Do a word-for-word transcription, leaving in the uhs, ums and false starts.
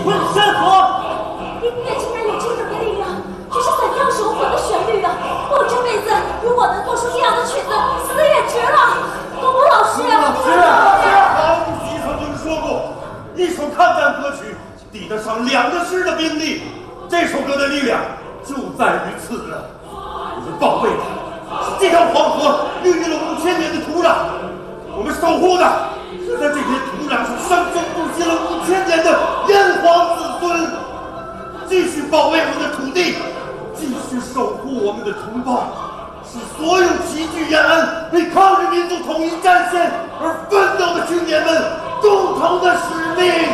魂山河。 音乐竟然有这样的力量，这是怎样柔和的旋律啊！我这辈子如果能做出这样的曲子，死也值了。东吴老师， 老师，毛主席曾经说过，一首抗战歌曲抵得上两个师的兵力。这首歌的力量就在于此了。我们保卫的是这条黄河孕育了五千年的土壤，我们守护的是在这片土壤上生生不息了五千年的炎黄子孙。继续保卫我们的土地，继续守护我们的同胞，是所有齐聚延安为抗日民族统一战线而奋斗的青年们共同的使命。